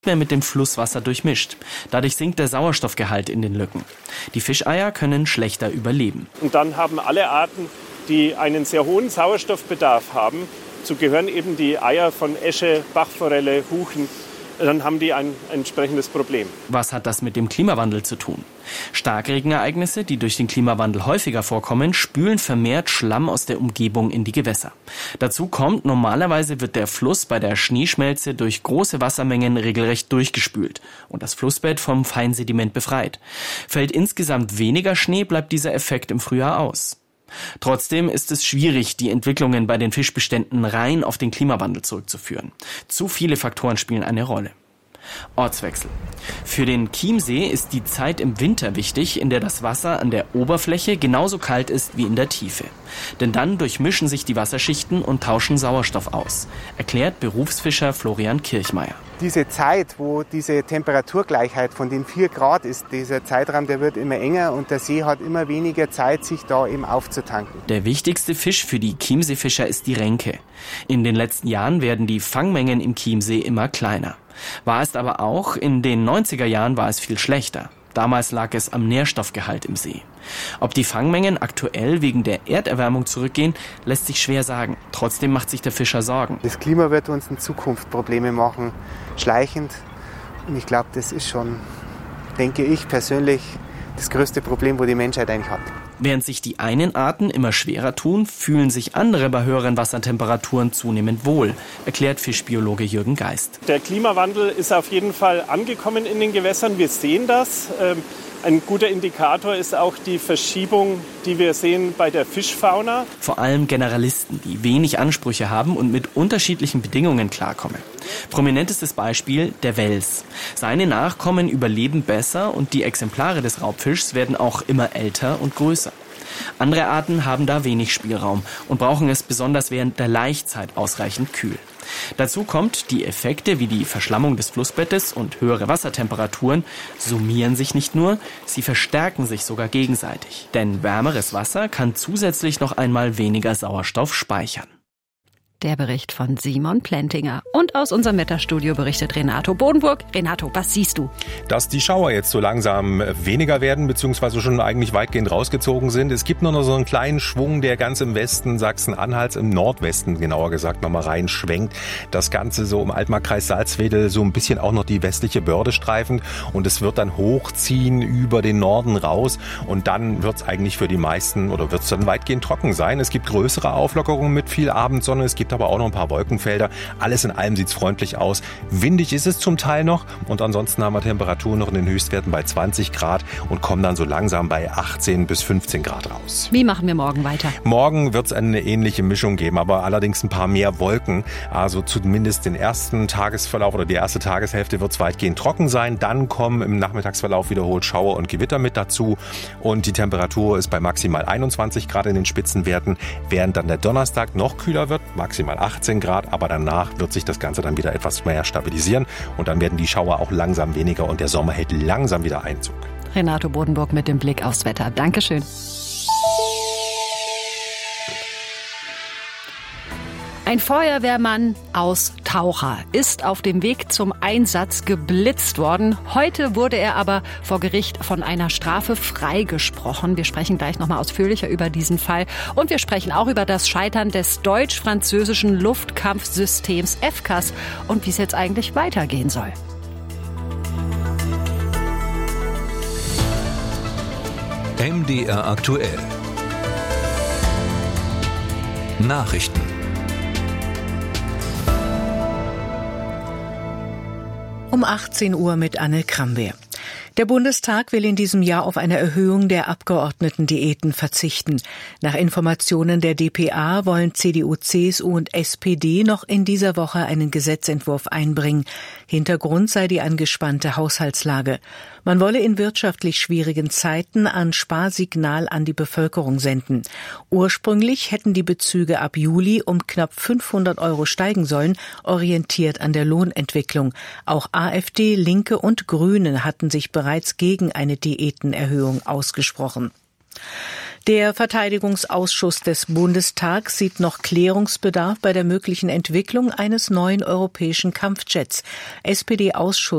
mehr mit dem Flusswasser durchmischt. Dadurch sinkt der Sauerstoffgehalt in den Lücken. Die Fischeier können schlechter überleben. Und dann haben alle Arten, die einen sehr hohen Sauerstoffbedarf haben, dazu gehören eben die Eier von Esche, Bachforelle, Huchen, dann haben die ein entsprechendes Problem. Was hat das mit dem Klimawandel zu tun? Starkregenereignisse, die durch den Klimawandel häufiger vorkommen, spülen vermehrt Schlamm aus der Umgebung in die Gewässer. Dazu kommt, normalerweise wird der Fluss bei der Schneeschmelze durch große Wassermengen regelrecht durchgespült und das Flussbett vom Feinsediment befreit. Fällt insgesamt weniger Schnee, bleibt dieser Effekt im Frühjahr aus. Trotzdem ist es schwierig, die Entwicklungen bei den Fischbeständen rein auf den Klimawandel zurückzuführen. Zu viele Faktoren spielen eine Rolle. Ortswechsel. Für den Chiemsee ist die Zeit im Winter wichtig, in der das Wasser an der Oberfläche genauso kalt ist wie in der Tiefe. Denn dann durchmischen sich die Wasserschichten und tauschen Sauerstoff aus, erklärt Berufsfischer Florian Kirchmeier. Diese Zeit, wo diese Temperaturgleichheit von den 4 Grad ist, dieser Zeitraum, der wird immer enger und der See hat immer weniger Zeit, sich da eben aufzutanken. Der wichtigste Fisch für die Chiemseefischer ist die Renke. In den letzten Jahren werden die Fangmengen im Chiemsee immer kleiner. War es aber auch, in den 90er Jahren war es viel schlechter. Damals lag es am Nährstoffgehalt im See. Ob die Fangmengen aktuell wegen der Erderwärmung zurückgehen, lässt sich schwer sagen. Trotzdem macht sich der Fischer Sorgen. Das Klima wird uns in Zukunft Probleme machen, schleichend. Und ich glaube, das ist schon, denke ich persönlich, das größte Problem, wo die Menschheit eigentlich hat. Während sich die einen Arten immer schwerer tun, fühlen sich andere bei höheren Wassertemperaturen zunehmend wohl, erklärt Fischbiologe Jürgen Geist. Der Klimawandel ist auf jeden Fall angekommen in den Gewässern. Wir sehen das. Ein guter Indikator ist auch die Verschiebung, die wir sehen bei der Fischfauna. Vor allem Generalisten, die wenig Ansprüche haben und mit unterschiedlichen Bedingungen klarkommen. Prominentestes Beispiel der Wels. Seine Nachkommen überleben besser und die Exemplare des Raubfischs werden auch immer älter und größer. Andere Arten haben da wenig Spielraum und brauchen es besonders während der Laichzeit ausreichend kühl. Dazu kommt, die Effekte wie die Verschlammung des Flussbettes und höhere Wassertemperaturen summieren sich nicht nur, sie verstärken sich sogar gegenseitig. Denn wärmeres Wasser kann zusätzlich noch einmal weniger Sauerstoff speichern. Der Bericht von Simon Plentinger. Und aus unserem Wetterstudio berichtet Renato Bodenburg. Renato, was siehst du? Dass die Schauer jetzt so langsam weniger werden, beziehungsweise schon eigentlich weitgehend rausgezogen sind. Es gibt nur noch so einen kleinen Schwung, der ganz im Westen Sachsen-Anhalts, im Nordwesten genauer gesagt, nochmal reinschwenkt. Das Ganze so im Altmarkkreis Salzwedel, so ein bisschen auch noch die westliche Börde streifend. Und es wird dann hochziehen über den Norden raus. Und dann wird es eigentlich für die meisten, oder wird es dann weitgehend trocken sein. Es gibt größere Auflockerungen mit viel Abendsonne. Es gibt aber auch noch ein paar Wolkenfelder. Alles in allem sieht es freundlich aus. Windig ist es zum Teil noch und ansonsten haben wir Temperaturen noch in den Höchstwerten bei 20 Grad und kommen dann so langsam bei 18 bis 15 Grad raus. Wie machen wir morgen weiter? Morgen wird es eine ähnliche Mischung geben, aber allerdings ein paar mehr Wolken. Also zumindest den ersten Tagesverlauf oder die erste Tageshälfte wird es weitgehend trocken sein. Dann kommen im Nachmittagsverlauf wiederholt Schauer und Gewitter mit dazu und die Temperatur ist bei maximal 21 Grad in den Spitzenwerten, während dann der Donnerstag noch kühler wird, maximal 18 Grad, aber danach wird sich das Ganze dann wieder etwas mehr stabilisieren und dann werden die Schauer auch langsam weniger und der Sommer hält langsam wieder Einzug. Renato Bodenburg mit dem Blick aufs Wetter. Dankeschön. Ein Feuerwehrmann aus Taucher ist auf dem Weg zum Einsatz geblitzt worden. Heute wurde er aber vor Gericht von einer Strafe freigesprochen. Wir sprechen gleich nochmal ausführlicher über diesen Fall. Und wir sprechen auch über das Scheitern des deutsch-französischen Luftkampfsystems FCAS und wie es jetzt eigentlich weitergehen soll. MDR aktuell. Nachrichten. Um 18 Uhr mit Anne Kramwehr. Der Bundestag will in diesem Jahr auf eine Erhöhung der Abgeordnetendiäten verzichten. Nach Informationen der dpa wollen CDU, CSU und SPD noch in dieser Woche einen Gesetzentwurf einbringen. Hintergrund sei die angespannte Haushaltslage. Man wolle in wirtschaftlich schwierigen Zeiten ein Sparsignal an die Bevölkerung senden. Ursprünglich hätten die Bezüge ab Juli um knapp 500 € steigen sollen, orientiert an der Lohnentwicklung. Auch AfD, Linke und Grüne hatten sich bereits gegen eine Diätenerhöhung ausgesprochen. Der Verteidigungsausschuss des Bundestags sieht noch Klärungsbedarf bei der möglichen Entwicklung eines neuen europäischen Kampfjets. SPD-Ausschuss